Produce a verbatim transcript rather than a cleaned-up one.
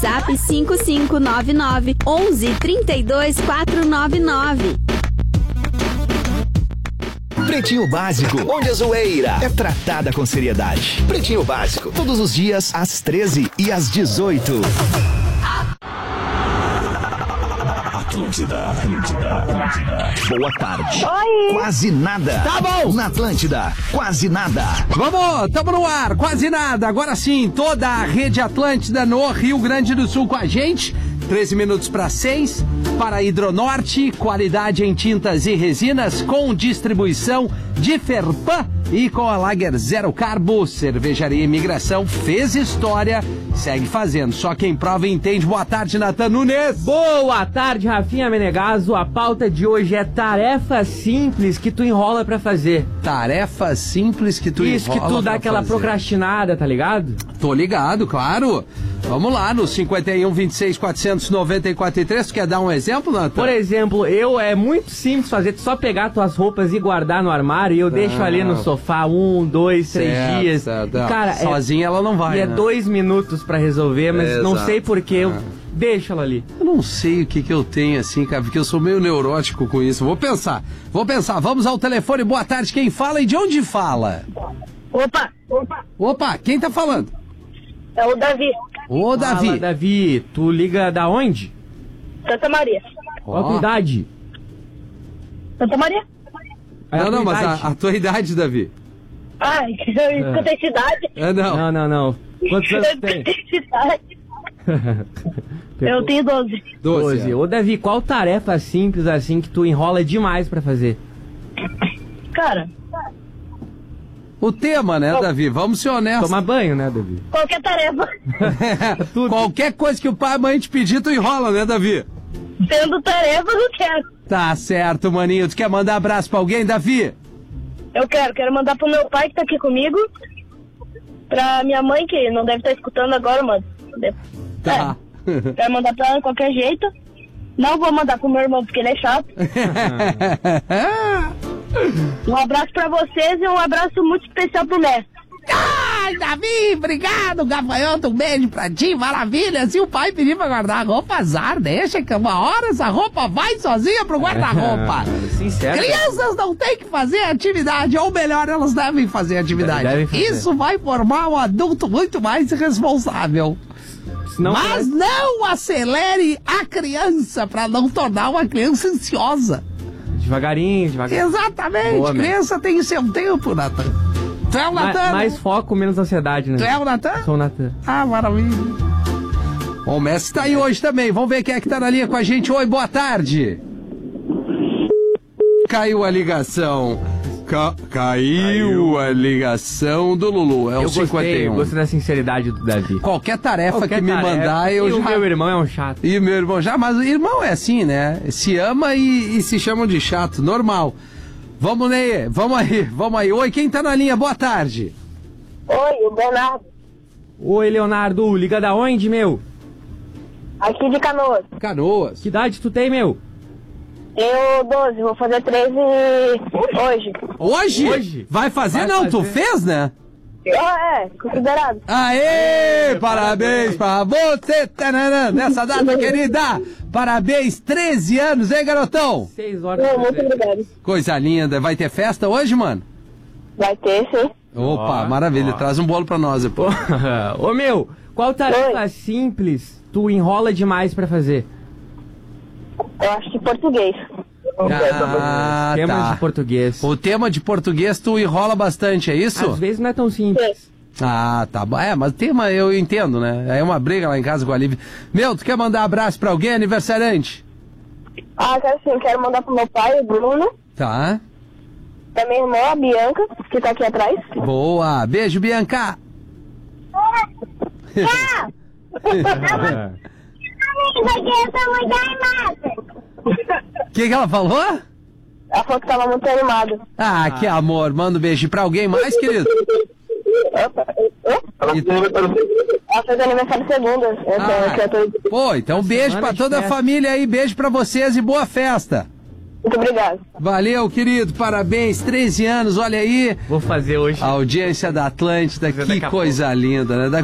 WhatsApp cinco cinco nove nove, onze, trinta e dois, quatrocentos e noventa e nove. Pretinho Básico, onde a zoeira é tratada com seriedade. Pretinho Básico, todos os dias às treze e às dezoito. Atlântida, Atlântida, Atlântida. Boa tarde. Oi. Quase nada. Tá bom. Na Atlântida, quase nada. Vamos, tamo no ar, quase nada. Agora sim, toda a rede Atlântida no Rio Grande do Sul com a gente. treze minutos para seis, para Hidronorte, qualidade em tintas e resinas, com distribuição de Ferpan e com a Lager Zero Carbo, Cervejaria Imigração, fez história, segue fazendo, só quem prova e entende. Boa tarde, Natan Nunes. Boa tarde, Rafinha Menegaso. A pauta de hoje é tarefas simples que tu enrola pra fazer. Tarefas simples que tu Isso, enrola que tu dá pra aquela fazer. procrastinada, tá ligado? Tô ligado, claro. Vamos lá, no cinquenta e um, vinte e seis, quatrocentos e noventa e quatro e três, tu quer dar um exemplo, Natan? Por exemplo, eu é muito simples fazer, tu só pegar tuas roupas e guardar no armário e eu deixo ali no sofá um, dois, três Certo, dias. certo. E, cara, sozinha é, ela não vai, E é né? dois minutos pra resolver, mas É, não exato. sei porquê, eu Ah. deixo ela ali. Eu não sei o que que eu tenho assim, cara, porque eu sou meio neurótico com isso. Vou pensar, vou pensar. Vamos ao telefone. Boa tarde, quem fala e de onde fala? Opa, opa, Opa, quem tá falando? é o Davi, Ô, Davi. Fala, Davi, tu liga da onde? Santa Maria. Qual a tua idade? Santa Maria? É a Não, tua não, mas idade. a, a tua idade, Davi. Ai, eu escutei cidade. É, não. Não, não, não. Quantos Eu anos tu tem? escutei cidade. Eu tenho doze. doze. doze. Ô, Davi, qual tarefa simples assim que tu enrola demais pra fazer? Cara, O tema, né, Davi? Vamos ser honestos. Tomar banho, né, Davi? qualquer tarefa, Tudo. Qualquer coisa que o pai e a mãe te pedir, tu enrola, né, Davi? sendo tarefa, eu não quero. Tá certo, maninho. Tu quer mandar abraço pra alguém, Davi? Eu quero, quero mandar pro meu pai que tá aqui comigo, pra minha mãe que não deve estar escutando agora, mano. Deve- Tá. É, quero mandar pra ela de qualquer jeito. Não vou mandar pro meu irmão porque ele é chato. Um abraço pra vocês e um abraço muito especial pro mestre. Ai, Davi, obrigado, gafanhoto, um beijo pra ti, maravilha. Se o pai pedir pra guardar a roupa, azar, deixa que uma hora essa roupa vai sozinha pro guarda-roupa. Sincero. Crianças não têm que fazer atividade, ou melhor, elas devem fazer atividade. Devem fazer. Isso vai formar um adulto muito mais responsável. Não Mas não acelere a criança pra não tornar uma criança ansiosa. Devagarinho, devagarinho. Exatamente, Boa, criança tem seu tempo, Natan. Tu é o Ma- Natan? mais foco, menos ansiedade, né? Tu é o Natan? Sou o Natan. Ah, maravilha. Bom, o Messi tá aí hoje também. Vamos ver quem é que tá na linha com a gente. Oi, boa tarde. Caiu a ligação. Ca- caiu a ligação do Lulu. É o Eu cinquenta e gostei, um. gostei da sinceridade do Davi. Qualquer tarefa Qualquer que me tarefa. mandar, eu E já... o meu irmão é um chato. E meu irmão já, mas o irmão é assim, né? Se ama e, e se chamam de chato, normal. Vamos, Ney, vamos aí, vamos aí. Oi, quem tá na linha? Boa tarde. Oi, o Bernardo, Oi, Leonardo, liga da onde, meu? aqui de Canoas. Canoas. Que idade tu tem, meu? Eu, doze, vou fazer treze hoje. Hoje? Hoje? Vai fazer? Vai Não, tu fazer. fez, né? Ah, é, considerado. Aê, parabéns pra você, tanana, nessa data querida. Parabéns, treze anos, hein, garotão? Seis horas. Não, pra muito fazer. obrigado. Coisa linda. Vai ter festa hoje, mano? Vai ter, sim. Opa, Ó, maravilha. ó. Traz um bolo pra nós depois. Ô, meu, qual tarefa simples tu enrola demais pra fazer? Eu acho que português. Ah, Temas tá. de português. O tema de português tu enrola bastante, é isso? Às vezes não é tão simples. Ah, tá bom. É, mas tema eu entendo, né? É uma briga lá em casa com a Lívia. Meu, tu quer mandar abraço pra alguém, aniversariante? Ah, quero sim, quero mandar pro meu pai, o Bruno, Tá. da minha irmã, a Bianca, que tá aqui atrás. Boa. Beijo, Bianca. Tchau! Porque eu tô muito animada. O que, que ela falou? Ela falou que tava muito animada. Ah, que amor. Manda um beijo pra alguém mais, querido. Ela fez aniversário segunda. Essa Ah. criatura. Pô, então beijo semana pra de toda a festa. família aí. Beijo pra vocês e boa festa. Muito obrigado. Valeu, querido. Parabéns. treze anos, olha aí. Vou fazer hoje. A audiência da Atlântida. Fazer daqui Que a coisa linda, né? Daqui